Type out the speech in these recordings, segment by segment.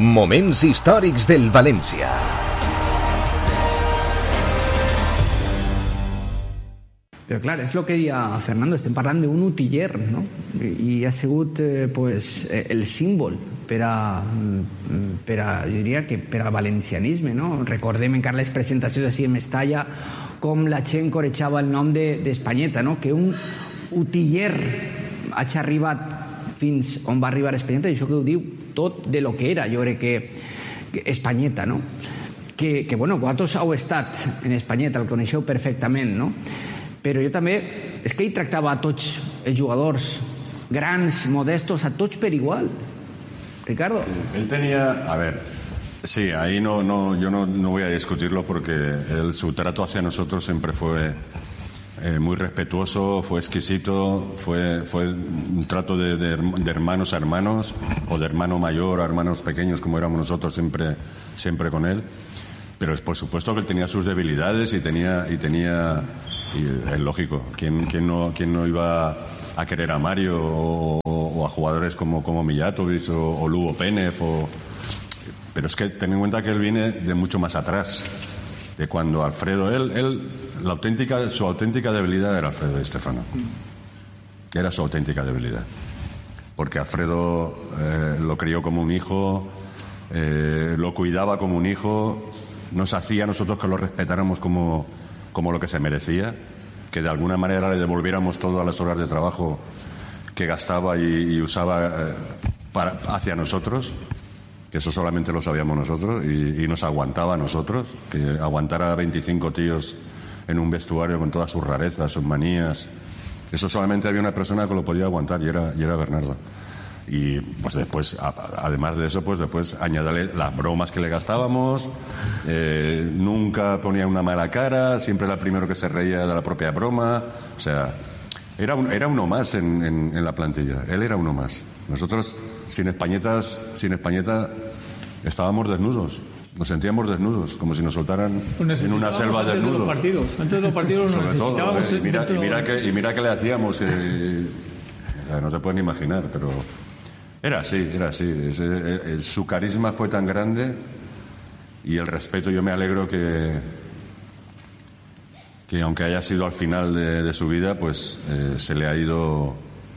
Moments històrics del València. Però clar, és el que deia Fernando, estem parlant d'un utiller, no? I ha sigut pues, el símbol per a, jo diria que per al valencianisme, no? Recordem encara les presentacions així en Mestalla com la gent corejava el nom d'Espanyeta, no? Que un utiller hagi arribat fins on va arribar Espanyeta, i això que ho diu tot de lo que era, jo crec que Espanyeta, no? Que bueno, vosaltres heu estat en Espanyeta, el coneixeu perfectament, no? Però jo també, és que ell tractava a tots els jugadors, grans, modestos, a tots per igual. Ricardo. Él tenía, a ver, sí, ahí yo no voy a discutirlo porque su trato hacia nosotros siempre fue muy respetuoso, fue exquisito, fue un trato de hermanos a hermanos, o de hermano mayor a hermanos pequeños, como éramos nosotros siempre con él. Pero por supuesto que él tenía sus debilidades y es lógico, ¿quién no iba a querer a Mario o a jugadores como Mijatovic o Lugo Pénez? Pero es que ten en cuenta que él viene de mucho más atrás, de cuando Alfredo, su auténtica debilidad era Alfredo Di Stéfano. Era su auténtica debilidad. Porque Alfredo lo crió como un hijo, lo cuidaba como un hijo, nos hacía a nosotros que lo respetáramos como lo que se merecía, que de alguna manera le devolviéramos todas las horas de trabajo que gastaba y usaba hacia nosotros, que eso solamente lo sabíamos nosotros, y nos aguantaba a nosotros, que aguantara a 25 tíos en un vestuario con todas sus rarezas, sus manías, eso solamente había una persona que lo podía aguantar, y era Bernardo. Y pues después, además de eso, pues después añadirle las bromas que le gastábamos, nunca ponía una mala cara, siempre era el primero que se reía de la propia broma, o sea, era uno más en la plantilla, él era uno más. Nosotros sin Españeta estábamos desnudos, nos sentíamos desnudos, como si nos soltaran en una selva desnudos. Antes de los partidos nos necesitábamos. Y mira que le hacíamos, no te pueden imaginar, pero era así. Su carisma fue tan grande, y el respeto, yo me alegro que aunque haya sido al final de su vida, pues se le ha ido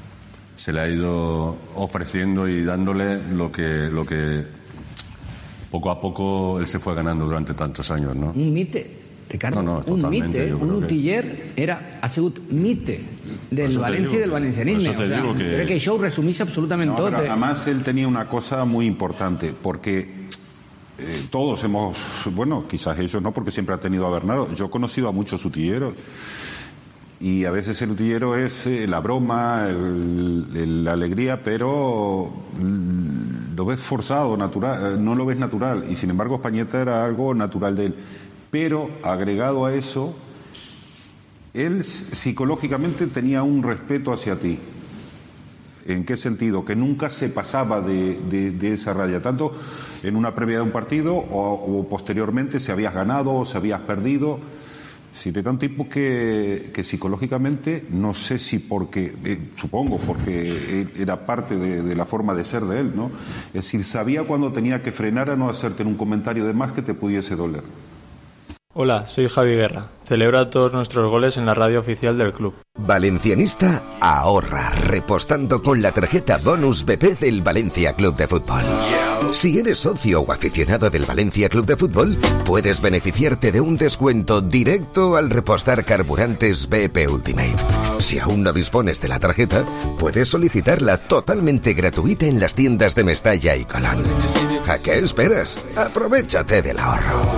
ofreciendo y dándole lo que poco a poco él se fue ganando durante tantos años, ¿no? Un mite, Ricardo, un mite, un utiller ha sigut mite del València i del valencianisme. O sea, crec que això ho resumís absolutament tot. Además, él tenía una cosa muy importante, porque todos hemos, bueno, quizás ellos no, porque siempre ha tenido a Bernardo. Yo he conocido a muchos utilleros, y a veces el utillero es la broma, la alegría, pero lo ves forzado, natural, no lo ves natural, y sin embargo Españeta era algo natural de él. Pero agregado a eso, él psicológicamente tenía un respeto hacia ti. ¿En qué sentido? Que nunca se pasaba de esa raya, tanto en una previa de un partido o posteriormente, si habías ganado o si habías perdido. Si era un tipo que psicológicamente, no sé si supongo porque era parte de la forma de ser de él, ¿no? Es decir, sabía cuando tenía que frenar a no hacerte un comentario de más que te pudiese doler. Hola, soy Javi Guerra. Celebra todos nuestros goles en la radio oficial del club. Valencianista ahorra repostando con la tarjeta Bonus BP del Valencia Club de Fútbol. Si eres socio o aficionado del Valencia Club de Fútbol, puedes beneficiarte de un descuento directo al repostar carburantes BP Ultimate. Si aún no dispones de la tarjeta, puedes solicitarla totalmente gratuita en las tiendas de Mestalla y Colón. ¿A qué esperas? Aprovéchate del ahorro.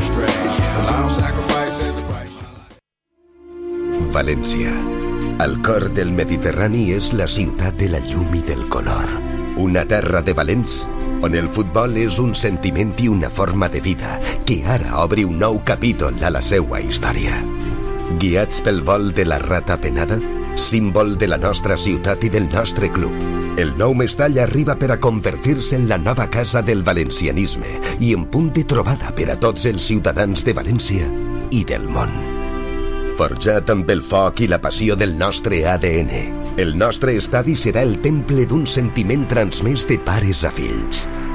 València. Al cor del Mediterrani és la ciutat de la llum i del color. Una terra de valents on el futbol és un sentiment i una forma de vida que ara obre un nou capítol a la seua història. Guiats pel vol de la rata penada, símbol de la nostra ciutat i del nostre club, el nou Mestalla arriba per a convertir-se en la nova casa del valencianisme i en punt de trobada per a tots els ciutadans de València i del món. Forjat amb el foc i la passió del nostre ADN, el nostre estadi serà el temple d'un sentiment transmès de pares a fills.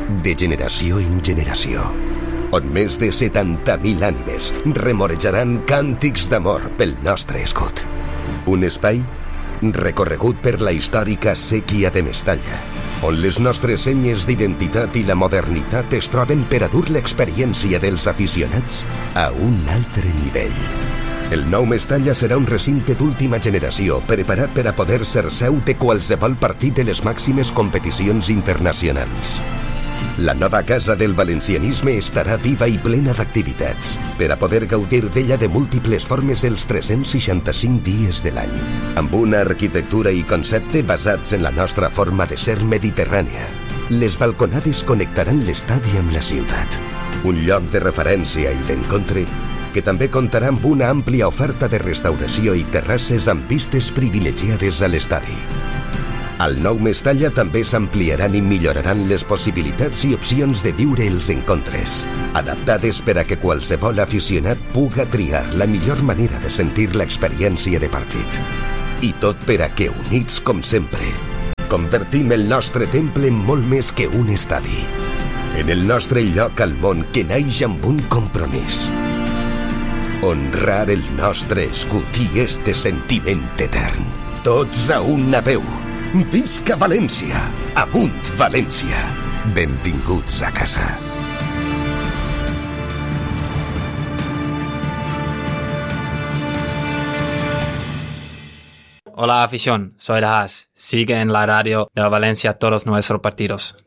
de generació en generació, on més de 70.000 ànimes remorejaran càntics d'amor pel nostre escut. Un espai recorregut per la històrica séquia de Mestalla, on les nostres senyes d'identitat i la modernitat es troben per a dur l'experiència dels aficionats a un altre nivell. El nou Mestalla serà un recinte d'última generació preparat per a poder ser seu de qualsevol partit de les màximes competicions internacionals. La nova casa del valencianisme estarà viva i plena d'activitats per a poder gaudir d'ella de múltiples formes els 365 dies de l'any, amb una arquitectura i concepte basats en la nostra forma de ser mediterrània. Les balconades connectaran l'estadi amb la ciutat, un lloc de referència i d'encontre que també comptarà amb una àmplia oferta de restauració i terrasses amb vistes privilegiades a l'estadi. Al nou Mestalla també s'ampliaran i milloraran les possibilitats i opcions de viure els encontres, adaptades per a que qualsevol aficionat puga triar la millor manera de sentir l'experiència de partit. I tot per a que, units com sempre, convertim el nostre temple en molt més que un estadi, en el nostre lloc al món que naix amb un compromís: honrar el nostre escut i este sentiment etern. Tots a una veu. Visca València! Amunt València! Benvinguts a casa. Hola afición, soy Las. Sigue en la radio de Valencia todos nuestros partidos.